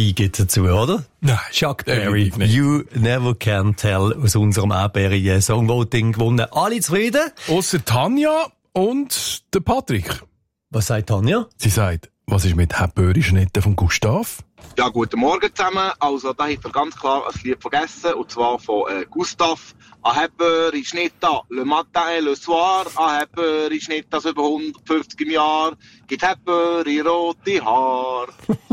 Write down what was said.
eingibt dazu, oder? Nein, Chuck Berry. You Never Can Tell aus unserem Erdbeeren Songvoting gewonnen. Alle zufrieden? Ausser Tanja und der Patrick. Was sagt Tanja? Sie sagt, was ist mit Häppöri-Schnitten von Gustav? Ja, guten Morgen zusammen. Also, da hat er ganz klar ein Lied vergessen, und zwar von Gustav. «A Häppöri Schnitta, le matin et le soir, a Häppöri Schnitta, über 150 im Jahr, gibt Häppöri rote Haar.»